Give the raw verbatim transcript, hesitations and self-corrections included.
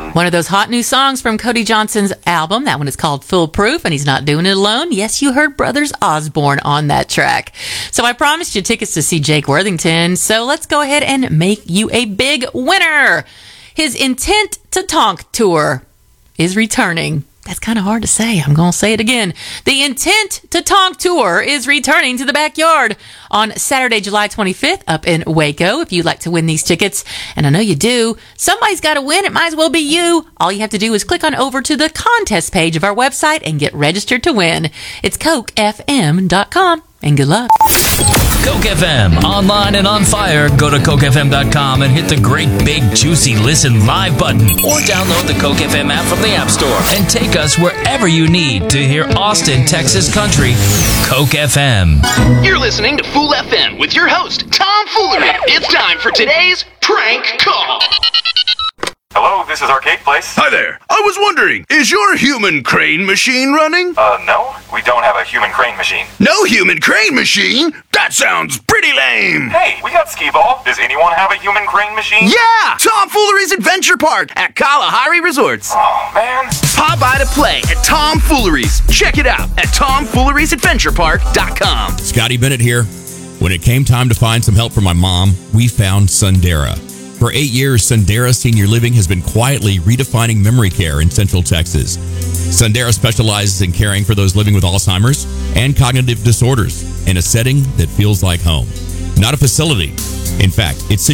One of those hot new songs from Cody Johnson's album. That one is called Foolproof, and he's not doing it alone. Yes, you heard Brothers Osborne on that track. So I promised you tickets to see Jake Worthington, so let's go ahead and make you a big winner. His Intent to Tonk tour is returning. That's kind of hard to say. I'm going to say it again. The Intent to Tonk tour is returning to the backyard on Saturday, July twenty-fifth up in Waco. If you'd like to win these tickets, and I know you do, somebody's got to win. It might as well be you. All you have to do is click on over to the contest page of our website and get registered to win. It's coke f m dot com, and good luck. Coke F M, online and on fire. Go to coke f m dot com and hit the great big juicy listen live button, or download the Coke F M app from the App Store and take us wherever you need to hear Austin, Texas country. Coke F M. You're listening to Fool F M with your host, Tom Foolery. It's time for today's prank call. Hello, this is Arcade Place. Hi there. I was wondering, is your human crane machine running? Uh, no, we don't have a human crane machine. No human crane machine? That sounds pretty lame. Hey, we got Skee-Ball. Does anyone have a human crane machine? Yeah! Tomfoolery's Adventure Park at Kalahari Resorts. Oh, man. Pop by to play at Tomfoolery's. Check it out at tomfoolery's adventure park dot com. Scotty Bennett here. When it came time to find some help for my mom, we found Sundera. For eight years, Sundera Senior Living has been quietly redefining memory care in Central Texas. Sundera specializes in caring for those living with Alzheimer's and cognitive disorders in a setting that feels like home, not a facility. In fact, it's